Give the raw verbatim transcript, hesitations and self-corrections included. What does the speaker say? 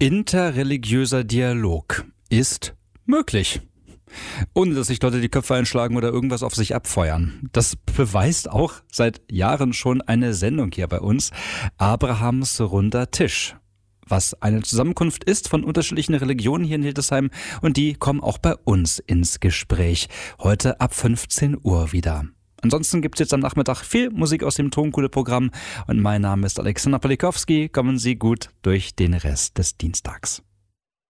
Interreligiöser Dialog ist möglich. Ohne dass sich Leute die Köpfe einschlagen oder irgendwas auf sich abfeuern. Das beweist auch seit Jahren schon eine Sendung hier bei uns, Abrahams runder Tisch. Was eine Zusammenkunft ist von unterschiedlichen Religionen hier in Hildesheim, und die kommen auch bei uns ins Gespräch. Heute ab fünfzehn Uhr wieder. Ansonsten gibt es jetzt am Nachmittag viel Musik aus dem Tonkohle-Programm und mein Name ist Alexander Palikowski. Kommen Sie gut durch den Rest des Dienstags.